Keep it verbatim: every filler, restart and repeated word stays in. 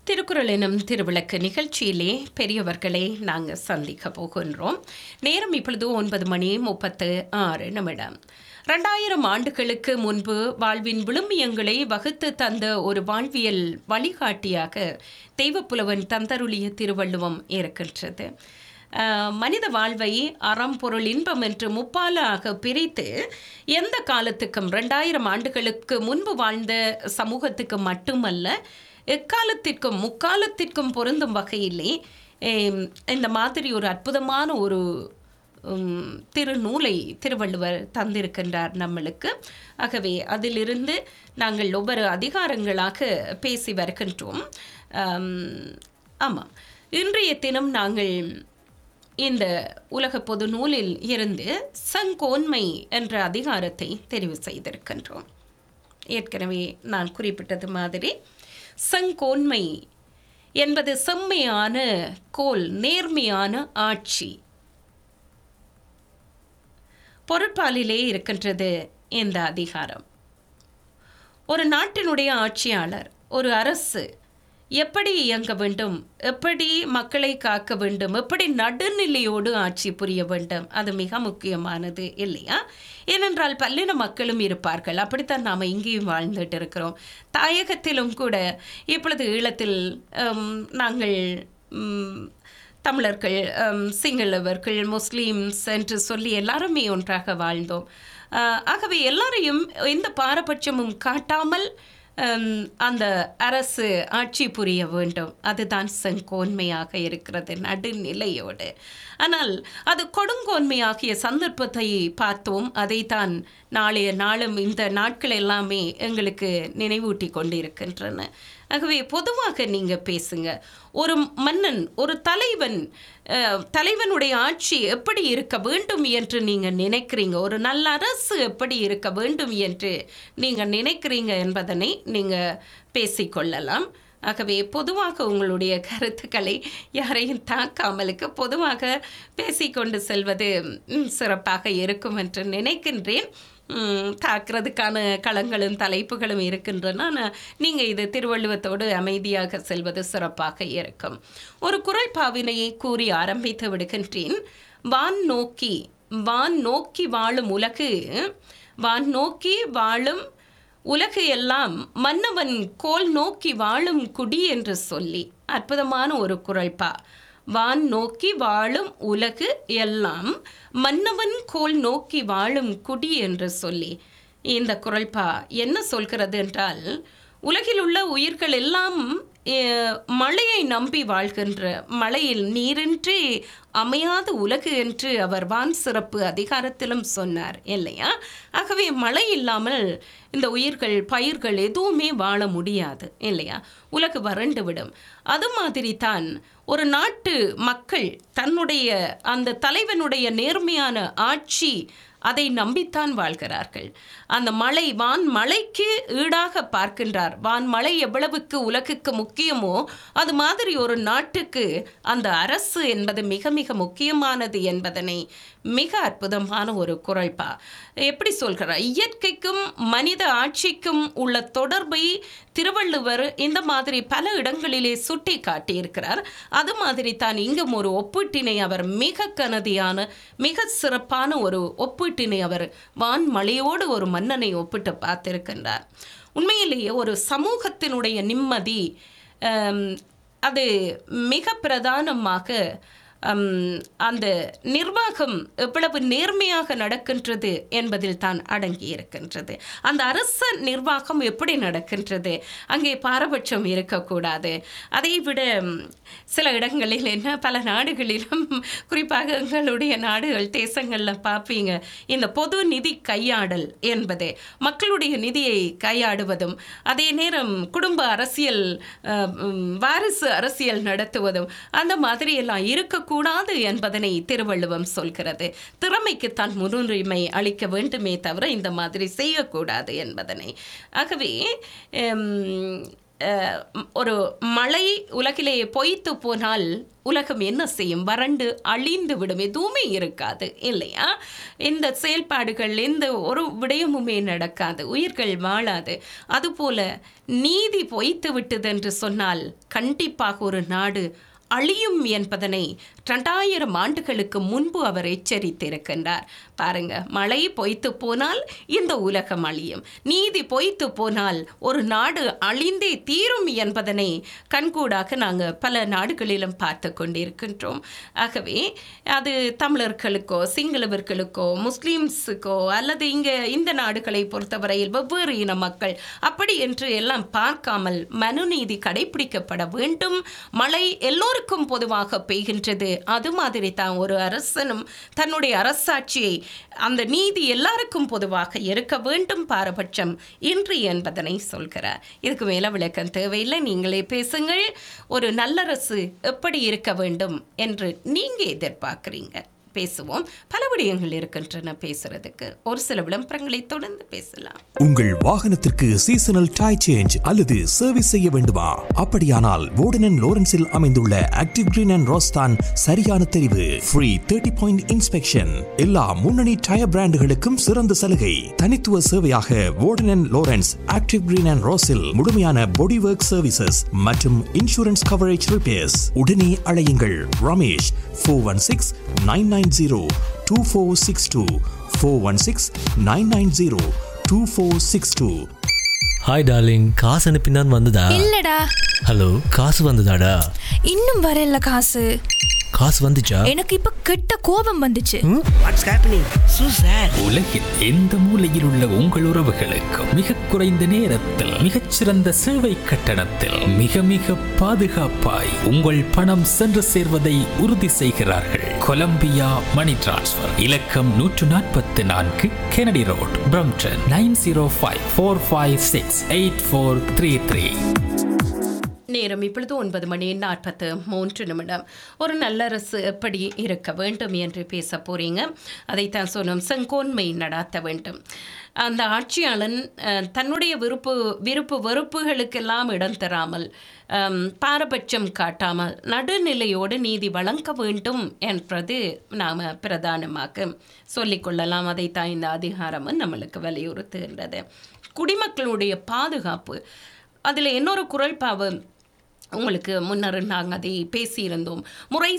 திருக்குறள் எனும் திருவிளக்கு நிகழ்ச்சியிலே பெரியவர்களை நாங்கள் சந்திக்க போகின்றோம். நேரம் இப்பொழுது ஒன்பது மணி முப்பத்து ஆறு நிமிடம். ரெண்டாயிரம் ஆண்டுகளுக்கு முன்பு வாழ்வின் விழுமியங்களை வகுத்து தந்த ஒரு வாழ்வியல் வழிகாட்டியாக தெய்வப்புலவன் தந்தருளிய திருவள்ளுவம் இருக்கின்றது. மனித வாழ்வை அறம் பொருள் இன்பம் என்று முப்பாலாக பிரித்து எந்த காலத்துக்கும் ரெண்டாயிரம் ஆண்டுகளுக்கு முன்பு வாழ்ந்த சமூகத்துக்கு மட்டுமல்ல, எக்காலத்திற்கும் முக்காலத்திற்கும் பொருந்தும் வகையிலே இந்த மாதிரி ஒரு அற்புதமான ஒரு திருநூலை திருவள்ளுவர் தந்திருக்கின்றார் நம்மளுக்கு. ஆகவே அதிலிருந்து நாங்கள் ஒவ்வொரு அதிகாரங்களாக பேசி வருகின்றோம். ஆமாம், இன்றைய தினம் நாங்கள் இந்த உலக பொது நூலில் இருந்து சங்கோன்மை என்ற அதிகாரத்தை தெரிவு செய்திருக்கின்றோம். ஏற்கனவே நான் குறிப்பிட்டது மாதிரி சங்கோன்மை என்பது செம்மையான கோல், நேர்மையான ஆட்சி பொருட்பாலிலே இருக்கின்றது இந்த அதிகாரம். ஒரு நாட்டினுடைய ஆட்சியாளர், ஒரு அரசு எப்படி இயங்க வேண்டும், எப்படி மக்களை காக்க வேண்டும், எப்படி நடுநிலையோடு ஆட்சி புரிய வேண்டும், அது மிக முக்கியமானது இல்லையா? ஏனென்றால் பல்லின மக்களும் இருப்பார்கள். அப்படித்தான் நாம் இங்கேயும் வாழ்ந்துட்டு இருக்கிறோம். தாயகத்திலும் கூட இப்பொழுது ஈழத்தில் நாங்கள் தமிழர்கள், சிங்களவர்கள், முஸ்லீம்ஸ் என்று சொல்லி எல்லாருமே ஒன்றாக வாழ்ந்தோம். ஆகவே எல்லாரையும் எந்த பாரபட்சமும் காட்டாமல் அந்த அரசு ஆட்சி புரிய வேண்டும். அதுதான் செங்கோன்மையாக இருக்கிறது, நடுநிலையோடு. ஆனால் அது கொடுங்கோன்மையாகிய சந்தர்ப்பத்தை பார்த்தோம். அதைத்தான் நாளைய நாளும் இந்த நாட்கள் எல்லாமே எங்களுக்கு நினைவூட்டி கொண்டிருக்கின்றன. ஆகவே பொதுவாக நீங்கள் பேசுங்க. ஒரு மன்னன், ஒரு தலைவன், தலைவனுடைய ஆட்சி எப்படி இருக்க வேண்டும் என்று நீங்கள் நினைக்கிறீங்க, ஒரு நல்ல அரசு எப்படி இருக்க வேண்டும் என்று நீங்கள் நினைக்கிறீங்க என்பதனை நீங்கள் பேசிக்கொள்ளலாம். ஆகவே பொதுவாக உங்களுடைய கருத்துக்களை யாரையும் தாக்காமலுக்கு பொதுவாக பேசிக்கொண்டு செல்வது சிறப்பாக இருக்கும் என்று நினைக்கின்றேன். தாக்குறதுக்கான களங்களும் தலைப்புகளும் இருக்கின்றன. நீங்கள் இது திருவள்ளுவத்தோடு அமைதியாக செல்வது சிறப்பாக இருக்கும். ஒரு குறள் பாவினையை கூறி ஆரம்பித்து விடுகின்றேன். வான் நோக்கி வான் நோக்கி வாழும் உலகு வான் நோக்கி வாழும் உலகு எல்லாம் மன்னவன் கோல் நோக்கி வாழும் குடி என்று சொல்லி அற்புதமான ஒரு குறள்பா. வான் நோக்கி வாழும் உலகு எல்லாம் மன்னவன் கோல் நோக்கி வாழும் குடி என்று சொல்லி இந்த குறள்பா என்ன சொல்கிறது என்றால், உலகில் உள்ள உயிர்கள் எல்லாம் மழையை நம்பி வாழ்கின்ற, மழையில் நீரின்றி அமையாத உலகு என்று அவர் வான் சிறப்பு அதிகாரத்திலும் சொன்னார் இல்லையா? ஆகவே மழை இல்லாமல் இந்த உயிர்கள், பயிர்கள் எதுவுமே வாழ முடியாது இல்லையா? உலகு வறண்டு விடும். அது மாதிரி தான் ஒரு நாட்டு மக்கள் தன்னுடைய அந்த தலைவனுடைய நேர்மையான ஆட்சி அதை நம்பித்தான் வாழ்கிறார்கள். அந்த மழை, வான் மழைக்கு ஈடாக பார்க்கின்றார். வான் மழை எவ்வளவுக்கு உலகுக்கு முக்கியமோ அது மாதிரி ஒரு நாட்டுக்கு அந்த அரசு என்பது மிக மிக முக்கியமானது என்பதனை மிக அற்புதமான ஒரு குறள்பா. எப்படி சொல்கிறார்? இயற்கைக்கும் மனித ஆட்சிக்கும் உள்ள தொடர்பை திருவள்ளுவர் இந்த மாதிரி பல இடங்களிலே சுட்டி காட்டியிருக்கிறார். அது மாதிரி தான் இங்கும் ஒரு ஒப்பீட்டினை அவர் மிக கனதியான, மிக சிறப்பான ஒரு ஒப்பீட்டினை அவர் வான் மழையோடு ஒரு மன்னனை ஒப்பிட்டு பார்த்திருக்கின்றார். உண்மையிலேயே ஒரு சமூகத்தினுடைய நிம்மதி அது மிக பிரதானமாக அந்த நிர்வாகம் எவ்வளவு நேர்மையாக நடக்கின்றது என்பதில் தான் அடங்கி இருக்கின்றது. அந்த அரச நிர்வாகம் எப்படி நடக்கின்றது, அங்கே பாரபட்சம் இருக்கக்கூடாது. அதை விட சில இடங்களில் என்ன, பல நாடுகளிலும் குறிப்பாக எங்களுடைய நாடுகள் தேசங்களில் பார்ப்பீங்க, இந்த பொது நிதி கையாடல் என்பது மக்களுடைய நிதியை கையாடுவதும் அதே நேரம் குடும்ப அரசியல், வாரிசு அரசியல் நடத்துவதும் அந்த மாதிரி எல்லாம் இருக்க கூடாது என்பதனை திருவள்ளுவம் சொல்கிறது. திறமைக்குத்தான் முன்னுரிமை அளிக்க வேண்டுமே தவிர இந்த மாதிரி செய்யக்கூடாது என்பதனை. ஆகவே ஒரு மழை உலகிலே பொய்த்து போனால் உலகம் என்ன செய்யும்? வறண்டு அழிந்து விடும், எதுவுமே இருக்காது இல்லையா? இந்த செயல்பாடுகள் எந்த ஒரு விடயமுமே நடக்காது, உயிர்கள் வாழாது. அதுபோல நீதி பொய்த்து விட்டது என்று சொன்னால் கண்டிப்பாக ஒரு நாடு அழியும் என்பதனை ரெண்டாயிரம் ஆண்டுகளுக்கு முன்பு அவர் எச்சரித்திருக்கின்றார். பாருங்க, மழை பொய்த்து போனால் இந்த உலகம் அழியும், நீதி பொய்த்து போனால் ஒரு நாடு அழிந்தே தீரும் என்பதனை கண்கூடாக நாங்கள் பல நாடுகளிலும் பார்த்து கொண்டிருக்கின்றோம். ஆகவே அது தமிழர்களுக்கோ சிங்களவர்களுக்கோ முஸ்லீம்ஸுக்கோ அல்லது இங்கே இந்த நாடுகளை பொறுத்தவரையில் வெவ்வேறு இன மக்கள் அப்படி என்று எல்லாம் பார்க்காமல் மனுநீதி கடைபிடிக்கப்பட வேண்டும். மழை எல்லோருக்கும் பொதுவாக பெய்கின்றது. அது மாதிரி தான் ஒரு அரசனும் தன்னுடைய அரசாட்சியை அந்த நீதி எல்லாருக்கும் பொதுவாக இருக்க வேண்டும், பாரபட்சம் இன்று என்பதனை சொல்கிறார். இதுக்கு மேல விளக்கம் தேவையில்லை, நீங்களே பேசுங்கள். ஒரு நல்லரசு எப்படி இருக்க வேண்டும் என்று நீங்க எதிர்பார்க்குறீங்க? பேசுவோம். பல விடயங்கள் இருக்கின்றன பேசுறதுக்கு. ஒரு சில விளம்பரங்களை தொடர்ந்து பேசலாம். உங்கள் வாகனத்திற்கு சீசனல் டயர் சேஞ்ச் அல்லது சர்வீஸ் செய்ய வேண்டுமா? அப்படியானால் வோர்டன் அண்ட் லோரன்ஸில் அமைந்துள்ள ஆக்டிவ் கிரீன் அண்ட் ரோஸ் தான் சரியான தெரிவு. ஃப்ரீ தேர்ட்டி பாயிண்ட் இன்ஸ்பெக்ஷன், எல்லா முன்னணி டயர் பிராண்டுகளுக்கும் சிறந்த சலுகை. தனித்துவ சேவையாக வோர்டன் and Lawrence active green and ரோஸில் முழுமையான பாடி ஒர்க் சர்வீசஸ் மற்றும் இன்சூரன்ஸ் கவரேஜ் ரிப்பேர்ஸ். உடனே அழையுங்கள் Ramesh four one six nine nine zero two four six two four one six nine nine zero two four six two. Hi darling, காசு அனுப்பினான் வந்ததா? இல்லடா. Hello, காசு வந்ததாடா? இன்னும் வரல காசு. காசு வந்துச்சா? எனக்கு இப்ப கெட்ட கோபம் வந்துச்சு. What's happening so chat. உலகில் எந்த மூலையில் உள்ள உங்கள் உறவுகளுக்கு மிக குறைந்த நேரத்தில் மிகச்சிறந்த சேவை கட்டணத்தில் மிக மிக பாதுகாப்பாய் உங்கள் பணம் சென்று சேர்வதை உறுதி செய்கிறார்கள். கொலம்பியா மணி டிரான்ஸ்ஃபர். இலக்கம் நூற்று நாற்பத்தி நான்கு Kennedy road, Brampton nine zero five four five six eight four three three. நேரம் இப்பொழுது ஒன்பது மணி நாற்பத்து மூன்று நிமிடம். ஒரு நல்லரசு எப்படி இருக்க வேண்டும் என்று பேச போறீங்க. அதைத்தான் சொன்னோம், செங்கோன்மை நடாத்த வேண்டும். அந்த ஆட்சியாளன் தன்னுடைய விருப்பு விருப்பு வெறுப்புகளுக்கெல்லாம் இடம் தராமல், பாரபட்சம் காட்டாமல் நடுநிலையோடு நீதி வழங்க வேண்டும் என்பது நாம் பிரதானமாக சொல்லிக்கொள்ளலாம். அதைத்தான் இந்த அதிகாரமும் நம்மளுக்கு வலியுறுத்துகின்றது. குடிமக்களுடைய பாதுகாப்பு, அதில் இன்னொரு குரல் பாவம் உங்களுக்கு முன்னர் நாங்கள் அதை பேசியிருந்தோம். முறை